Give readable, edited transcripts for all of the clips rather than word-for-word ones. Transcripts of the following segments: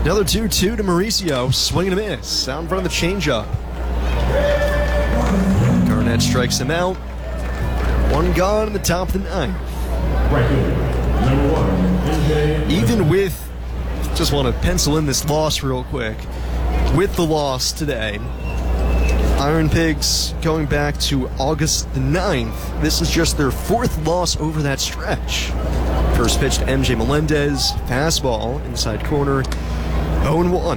Another 2-2 to Mauricio. Swing and a miss. Out in front of the changeup. Garnett strikes him out. One gone in the top of the ninth. Even with, just want to pencil in this loss real quick. With the loss today, Iron Pigs going back to August the 9th. This is just their fourth loss over that stretch. First pitch to MJ Melendez. Fastball, inside corner. 0-1.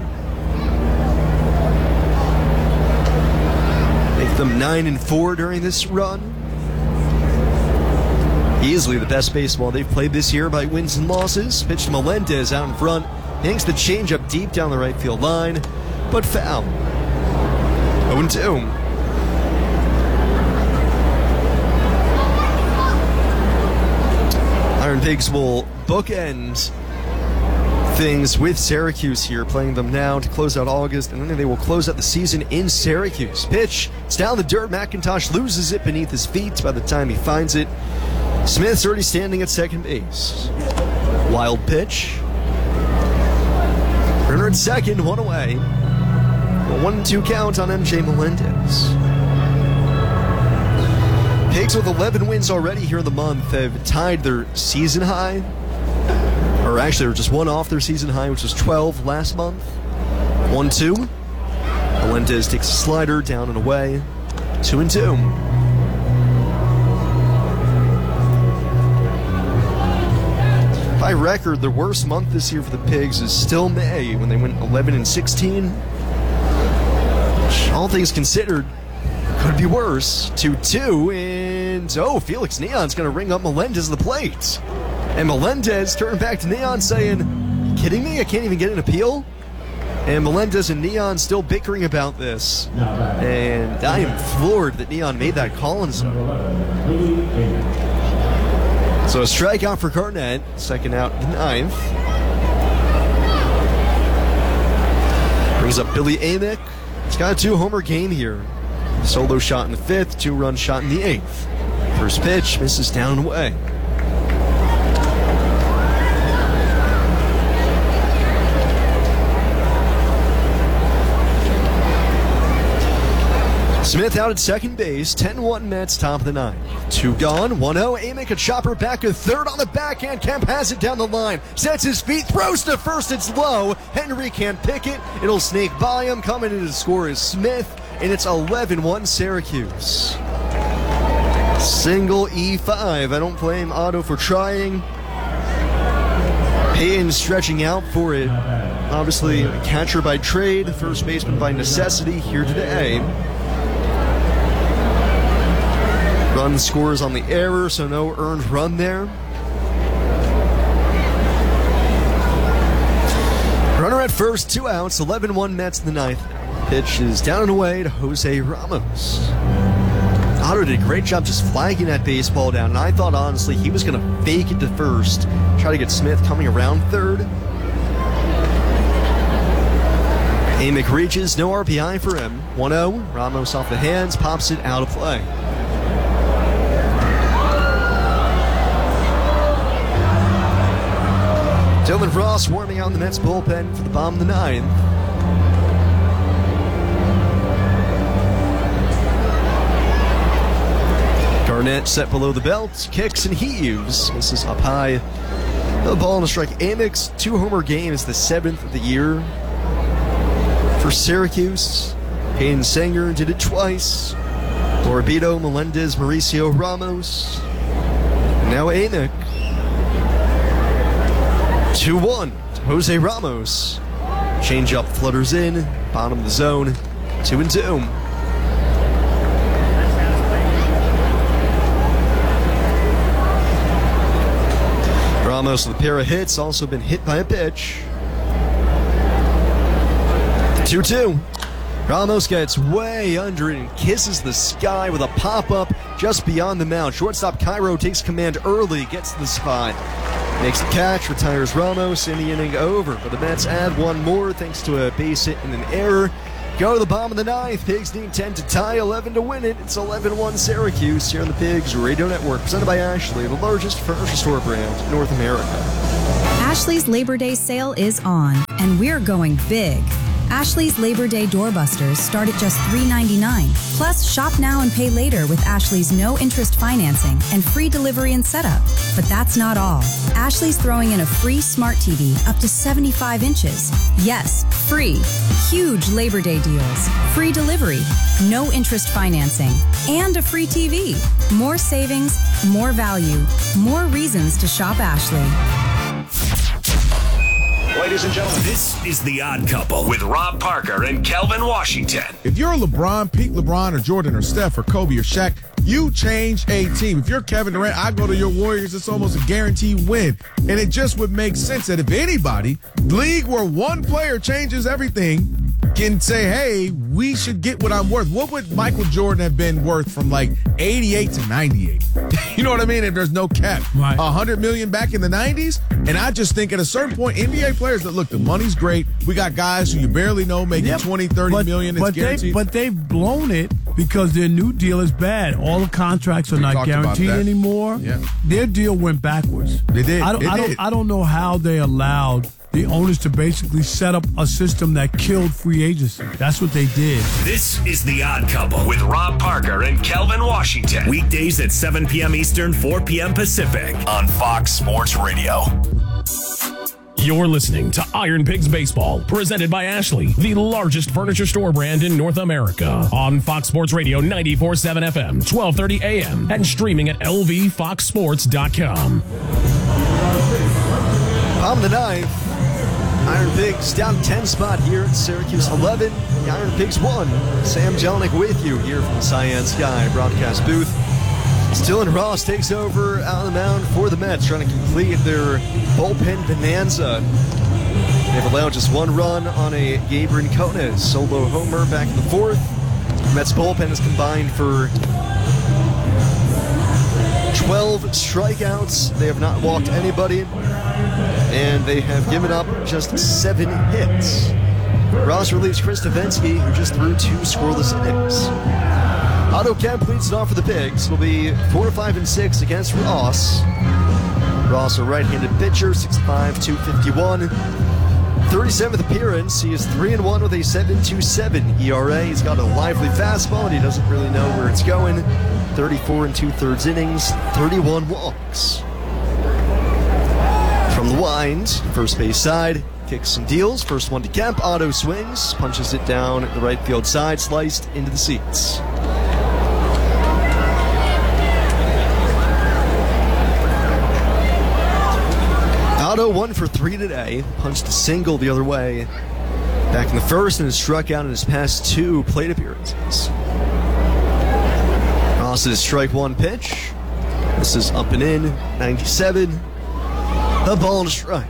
Make them 9-4 during this run. Easily the best baseball they've played this year by wins and losses. Pitch to Melendez out in front. Hangs the changeup deep down the right field line, but foul. 0-2. Iron Pigs will bookend things with Syracuse here, playing them now to close out August, and then they will close out the season in Syracuse. Pitch, it's down the dirt. McIntosh loses it beneath his feet by the time he finds it. Smith's already standing at second base. Wild pitch. Runner at second, one away. A 1-2 count on MJ Melendez. Pigs with 11 wins already here in the month have tied their season high. Or actually, they're just one off their season high, which was 12 last month. 1-2. Melendez takes a slider down and away. 2-2. By record, the worst month this year for the Pigs is still May, when they went 11-16. Which, all things considered, could be worse. 2-2, and Felix Neon's going to ring up Melendez at the plate. And Melendez turned back to Neon saying, "You kidding me? I can't even get an appeal?" And Melendez and Neon still bickering about this. And I am floored that Neon made that call on him. So a strikeout for Garnett, second out the ninth. Brings up Billy Amick. He's got a 2-homer game here. Solo shot in the fifth, 2-run shot in the eighth. First pitch, misses down and away. Smith out at second base, 10-1 Mets, top of the ninth. 2 gone, 1-0. Amick, a chopper back to third on the backhand. Kemp has it down the line, sets his feet, throws to first, it's low. Henry can't pick it, it'll snake by him. Coming in to score is Smith, and it's 11-1 Syracuse. Single E5. I don't blame Otto for trying. Payton stretching out for it. Obviously, a catcher by trade, first baseman by necessity here today. Run scores on the error, so no earned run there. Runner at first, 2 outs, 11-1 Mets in the ninth. Pitch is down and away to Jose Ramos. Otto did a great job just flagging that baseball down, and I thought honestly he was going to fake it to first, try to get Smith coming around third. Amick reaches, no RBI for him. 1-0, Ramos off the hands, pops it out of play. Dylan Frost warming out in the Mets bullpen for the bottom of the ninth. Garnett set below the belt, kicks and heaves. This is up high. The ball on a strike. Amick's 2-homer game is the 7th of the year for Syracuse. Payne Sanger did it twice. Orbito, Melendez, Mauricio, Ramos. And now Amick. 2-1 to Jose Ramos. Changeup flutters in, bottom of the zone, 2-2. Ramos with a pair of hits, also been hit by a pitch. 2-2. Ramos gets way under it and kisses the sky with a pop-up just beyond the mound. Shortstop Cairo takes command early, gets to the spot. Makes the catch, retires Ramos, in the inning over. But the Mets add one more thanks to a base hit and an error. Go to the bottom of the ninth. Pigs need 10 to tie, 11 to win it. It's 11-1 Syracuse here on the Pigs Radio Network, presented by Ashley, the largest furniture store brand in North America. Ashley's Labor Day sale is on, and we're going big. Ashley's Labor Day doorbusters start at just $3.99. Plus, shop now and pay later with Ashley's no-interest financing and free delivery and setup. But that's not all. Ashley's throwing in a free smart TV up to 75 inches. Yes, free. Huge Labor Day deals. Free delivery, no-interest financing, and a free TV. More savings, more value, more reasons to shop Ashley. Ladies and gentlemen, this is The Odd Couple with Rob Parker and Kelvin Washington. If you're LeBron, peak LeBron or Jordan or Steph or Kobe or Shaq, you change a team. If you're Kevin Durant, I go to your Warriors, it's almost a guaranteed win. And it just would make sense that if anybody, league where one player changes everything, can say, hey, we should get what I'm worth. What would Michael Jordan have been worth from like 88 to 98? You know what I mean? If there's no cap. Right. $100 million back in the 90s? And I just think at a certain point, NBA players that look, the money's great. We got guys who you barely know making 20, 30 million. It's guaranteed. But they've blown it because their new deal is bad. All the contracts are not guaranteed anymore. Yeah. Their deal went backwards. They did. I don't know how they allowed the owners to basically set up a system that killed free agency. That's what they did. This is The Odd Couple with Rob Parker and Kelvin Washington. Weekdays at 7 p.m. Eastern, 4 p.m. Pacific on Fox Sports Radio. You're listening to Iron Pigs Baseball, presented by Ashley, the largest furniture store brand in North America. On Fox Sports Radio 94.7 FM, 12:30 a.m., and streaming at lvfoxsports.com. On the ninth, Iron Pigs down 10 spot here at Syracuse 11. The Iron Pigs 1. Sam Jelinek with you here from the Cyan Sky broadcast booth. Dylan Ross takes over out on the mound for the Mets, trying to complete their bullpen bonanza. They've allowed just one run on a Gabe Rincones solo homer back in the fourth. The Mets bullpen is combined for 12 strikeouts. They have not walked anybody, and they have given up just 7 hits. Ross relieves Chris Davinsky, who just threw 2 scoreless innings. Otto Kemp leads it off for the Pigs. It'll be 4-5-6 against Ross. Ross, a right-handed pitcher, 6'5", 251. 37th appearance. He is 3-1 with a 7.27 ERA. He's got a lively fastball, and he doesn't really know where it's going. 34 2/3 innings, 31 walks. From the wind, first base side, kicks and deals. First one to Kemp. Otto swings, punches it down the right field side, sliced into the seats. Otto 1 for 3 today. Punched a single the other way back in the first and has struck out in his past 2 plate appearances. Ross at his strike 1 pitch. This is up and in, 97. A ball and a strike.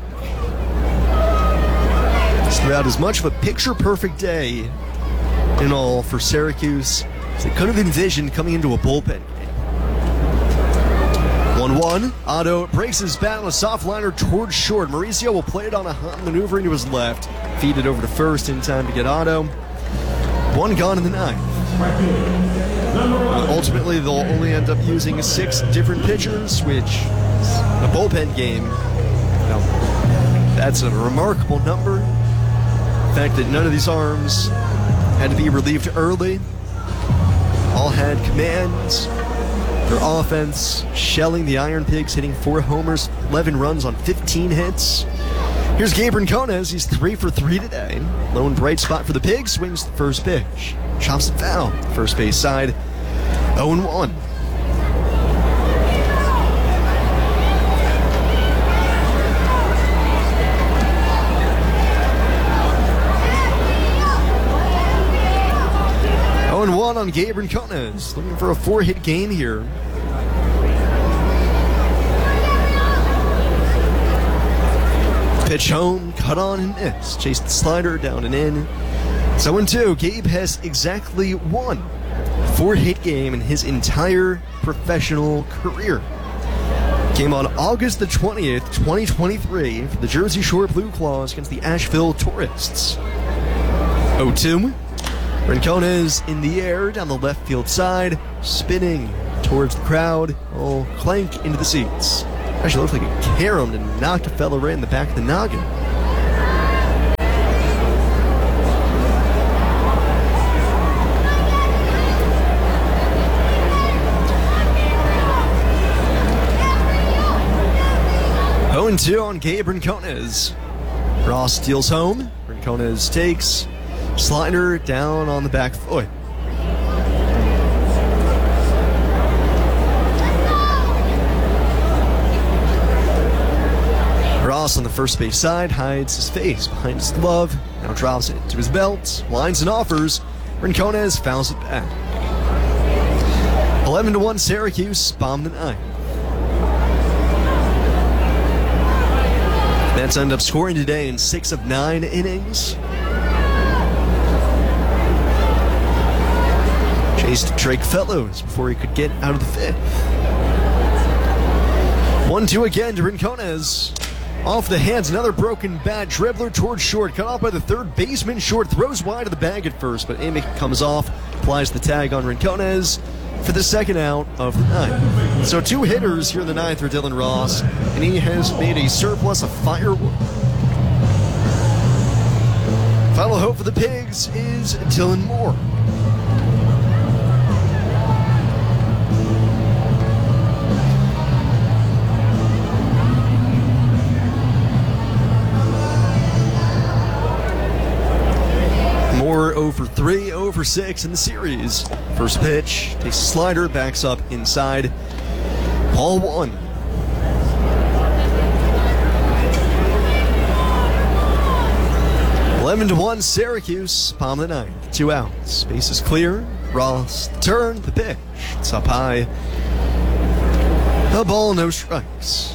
Just about as much of a picture-perfect day in all for Syracuse as they could have envisioned coming into a bullpen. 1-1. Otto breaks his bat on a soft liner towards short. Mauricio will play it on a hot maneuver into his left. Feed it over to first in time to get Otto. 1 gone in the 9th. Ultimately, they'll only end up using 6 different pitchers, which is a bullpen game. Now, that's a remarkable number. The fact that none of these arms had to be relieved early. All had commands. Their offense shelling the Iron Pigs, hitting 4 homers, 11 runs on 15 hits. Here's Gabe Rincones. He's 3 for 3 today. Lone bright spot for the Pigs. Swings the first pitch. Chops it foul. First base side. 0-1. On Gabe Rincones, looking for a 4-hit game here. Pitch home, cut on and miss. Chased the slider down and in. 0-2. Gabe has exactly 1 4-hit game in his entire professional career. Came on August the 20th, 2023 for the Jersey Shore Blue Claws against the Asheville Tourists. 0-2. Rincones in the air down the left field side, spinning towards the crowd. Oh, clank into the seats. Actually looked like it caromed and knocked a fellow right in the back of the noggin. And 2 on Gabe Rincones. Ross steals home. Rincones takes. Slider down on the back foot. Ross on the first base side hides his face behind his glove. Now drops it to his belt. Lines and offers. Rincones fouls it back. 11-1 Syracuse. Bomb the 9th. Mets end up scoring today in 6 of 9 innings. Chased Drake Fellows before he could get out of the 5th. 1-2 again to Rincones. Off the hands, another broken bat. Dribbler towards short, cut off by the third baseman. Short throws wide of the bag at first, but Amick comes off, applies the tag on Rincones for the second out of the 9th. So 2 hitters here in the 9th for Dylan Ross, and he has made a surplus of firewood. Final hope for the Pigs is Dylan Moore. Moore 0-for-3, 0-for-6 in the series. First pitch, takes a slider, backs up inside. Ball 1. Eleven to 1 Syracuse. Palm the 9th. 2 outs. Base is clear. Ross turn. The pitch. It's up high. A ball, no strikes.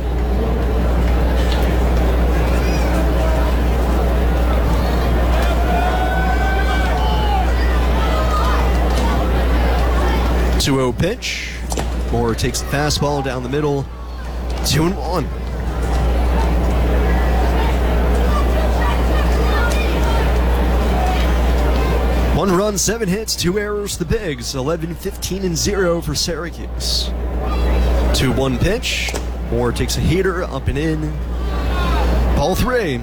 Two-0 pitch. Moore takes the fastball down the middle. 2-1. One run, 7 hits, 2 errors. The Pigs 11-15-0 for Syracuse. 2-1 pitch. Moore takes a heater up and in. Ball 3.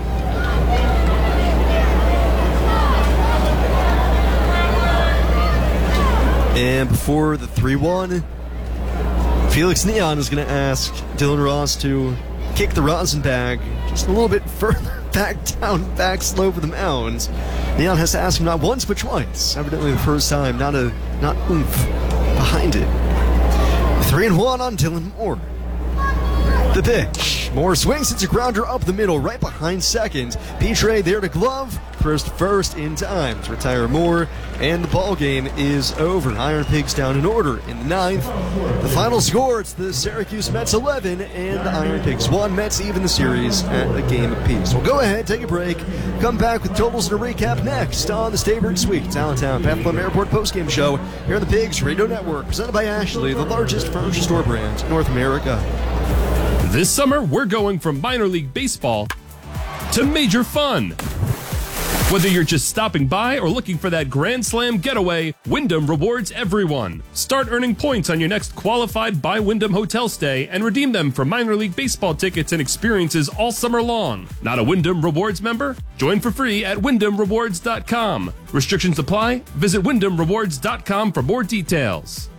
And before the 3-1, Felix Neon is going to ask Dylan Ross to kick the rosin bag just a little bit further back down, back slope of the mound. Neon has to ask him not once but twice. Evidently the first time, not oomph behind it. 3-1 on Dylan Moore. The pitch. Moore swings, it's a grounder up the middle, right behind second. Petre there to glove, throws to first in time to retire Moore, and the ball game is over. Iron Pigs down in order in the 9th. The final score, it's the Syracuse Mets 11 and the Iron Pigs 1. Mets even the series at a game apiece. We'll go ahead, take a break, come back with totals and a recap next on the Stayberg Suites Allentown Bethlehem Airport postgame show here on the Pigs Radio Network, presented by Ashley, the largest furniture store brand in North America. This summer, we're going from minor league baseball to major fun. Whether you're just stopping by or looking for that Grand Slam getaway, Wyndham rewards everyone. Start earning points on your next qualified by Wyndham hotel stay and redeem them for minor league baseball tickets and experiences all summer long. Not a Wyndham Rewards member? Join for free at WyndhamRewards.com. Restrictions apply. Visit WyndhamRewards.com for more details.